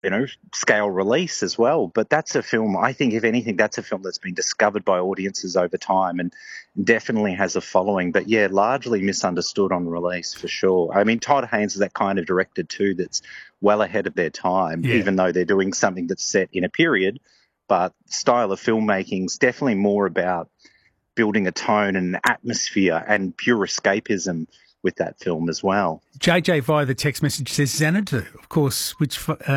scale release as well. But that's a film, I think, if anything, that's a film that's been discovered by audiences over time and definitely has a following. But yeah, largely misunderstood on release for sure. I mean, Todd Haynes is that kind of director too that's well ahead of their time, Yeah. even though they're doing something that's set in a period. But style of filmmaking is definitely more about building a tone and an atmosphere and pure escapism with that film as well. JJ via the text message says Xanadu, of course, which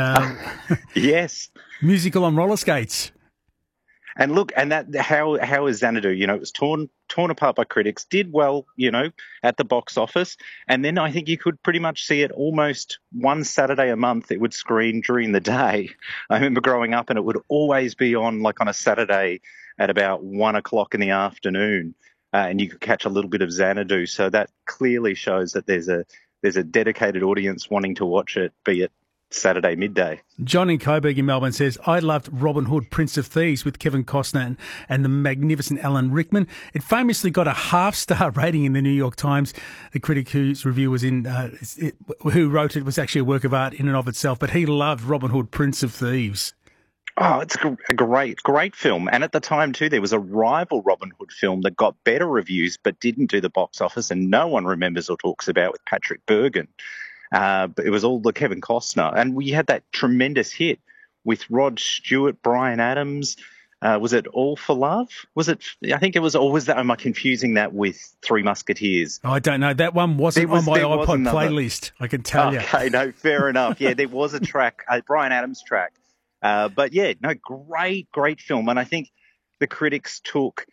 yes, musical on roller skates. And look, and that how is Xanadu? It was torn apart by critics, did well, at the box office, and then I think you could pretty much see it almost one Saturday a month. It would screen during the day. I remember growing up, and it would always be on, like on a Saturday at about 1 o'clock in the afternoon, and you could catch a little bit of Xanadu. So that clearly shows that there's a dedicated audience wanting to watch it, be it Saturday midday. John in Coburg in Melbourne says, I loved Robin Hood, Prince of Thieves with Kevin Costner and the magnificent Alan Rickman. It famously got a half-star rating in the New York Times. The critic whose review was who wrote it was actually a work of art in and of itself, but he loved Robin Hood, Prince of Thieves. Oh, it's a great film. And at the time, too, there was a rival Robin Hood film that got better reviews but didn't do the box office and no one remembers or talks about, with Patrick Bergin. But it was all the Kevin Costner. And we had that tremendous hit with Rod Stewart, Bryan Adams. Was it All for Love? I think it was, or was that, am I confusing that with Three Musketeers? I don't know. That one wasn't on my iPod playlist, I can tell you. Okay, no, fair enough. Yeah, there was a track, a Bryan Adams track. But yeah, no, great film. And I think the critics took...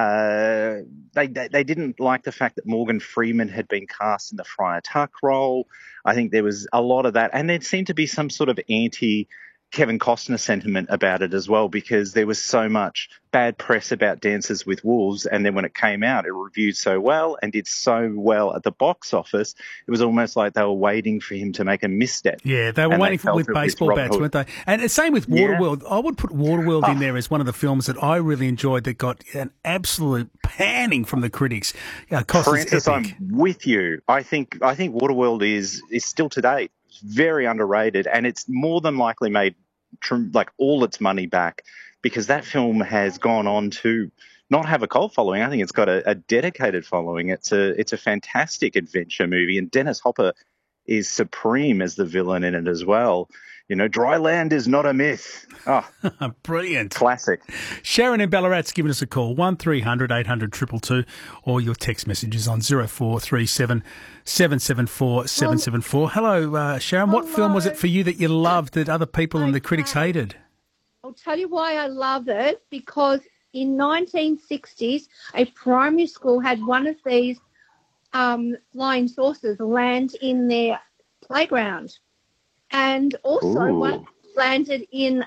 they didn't like the fact that Morgan Freeman had been cast in the Friar Tuck role. I think there was a lot of that, and there seemed to be some sort of anti-Kevin Costner sentiment about it as well, because there was so much bad press about Dances with Wolves, and then when it came out, it reviewed so well and did so well at the box office, it was almost like they were waiting for him to make a misstep. Yeah, they were waiting for with baseball bats, weren't they? And same with Waterworld. I would put Waterworld in there as one of the films that I really enjoyed that got an absolute panning from the critics. Francis, I'm with you. I think Waterworld is still to date very underrated, and it's more than likely made like all its money back, because that film has gone on to not have a cult following. I think it's got a dedicated following. It's a fantastic adventure movie, and Dennis Hopper is supreme as the villain in it as well. Dry land is not a myth. Oh, brilliant. Classic. Sharon in Ballarat's given us a call, 1300 800 222, or your text messages on 0437 774 774. Hello, Sharon. What film was it for you that you loved that other people and the critics hated? I'll tell you why I love it, because in 1960s, a primary school had one of these flying saucers land in their playground. And also one landed in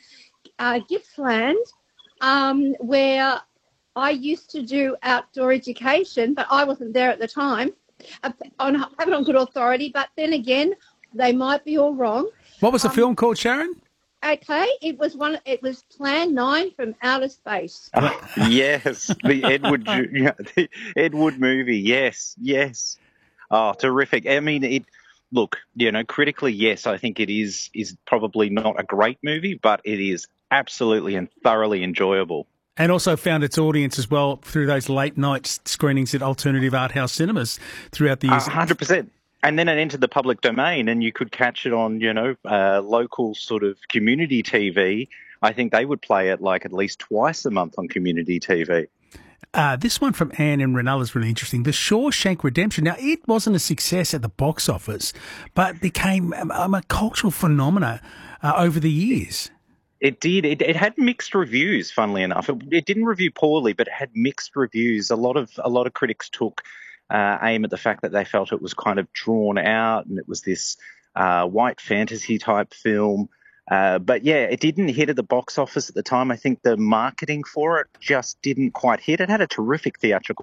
Gippsland, where I used to do outdoor education, but I wasn't there at the time. I have it on good authority, but then again, they might be all wrong. What was the film called, Sharon? Okay, it was Plan 9 from Outer Space. Yes, the Edward movie. Yes. Oh, terrific. I mean, look, critically, yes, I think it is probably not a great movie, but it is absolutely and thoroughly enjoyable. And also found its audience as well through those late night screenings at alternative art house cinemas throughout the years. 100%. And then it entered the public domain, and you could catch it on, local sort of community TV. I think they would play it like at least twice a month on community TV. This one from Anne and Renella is really interesting. The Shawshank Redemption. Now, it wasn't a success at the box office, but became a cultural phenomenon over the years. It did. It had mixed reviews, funnily enough. It didn't review poorly, but it had mixed reviews. A lot of critics took aim at the fact that they felt it was kind of drawn out, and it was this white fantasy type film. But yeah, it didn't hit at the box office at the time. I think the marketing for it just didn't quite hit. It had a terrific theatrical